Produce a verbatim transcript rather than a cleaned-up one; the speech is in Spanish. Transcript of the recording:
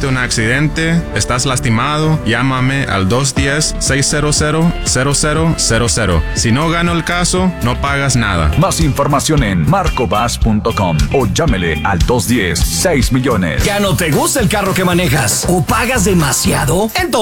tuviste un accidente, estás lastimado, llámame al dos uno cero, seis cero cero, cero cero cero cero. Si no gano el caso, no pagas nada. Más información en marco bass punto com o llámele al dos uno cero, seis millones. ¿Ya no te gusta el carro que manejas o pagas demasiado? Entonces